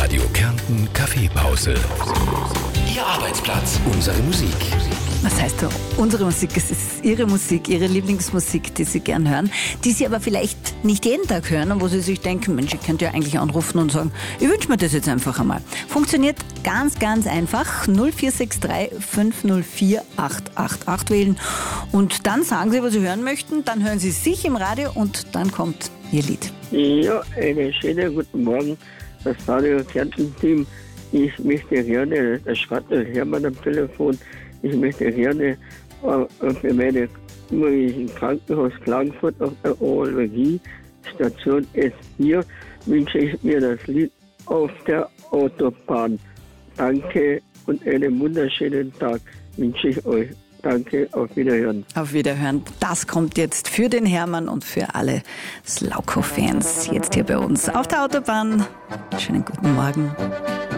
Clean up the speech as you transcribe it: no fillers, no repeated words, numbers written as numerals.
Radio Kärnten Kaffeepause. Ihr Arbeitsplatz, unsere Musik. Was heißt unsere Musik? Es ist Ihre Musik, Ihre Lieblingsmusik, die Sie gern hören, die Sie aber vielleicht nicht jeden Tag hören und wo Sie sich denken, Mensch, ich könnte ja eigentlich anrufen und sagen, ich wünsche mir das jetzt einfach einmal. Funktioniert ganz, ganz einfach. 0463 504 888 wählen und dann sagen Sie, was Sie hören möchten, dann hören Sie sich im Radio und dann kommt Ihr Lied. Ja, einen schönen guten Morgen, das Radio Kärnten-Team. Ich möchte gerne, der Schrattel Hermann am Telefon, ich möchte gerne für meine im Krankenhaus Klagenfurt auf der Urologie Station S4 wünsche ich mir das Lied Auf der Autobahn. Danke und einen wunderschönen Tag wünsche ich euch. Danke, auf Wiederhören. Auf Wiederhören. Das kommt jetzt für den Hermann und für alle Slauko-Fans jetzt hier bei uns auf der Autobahn. Schönen guten Morgen.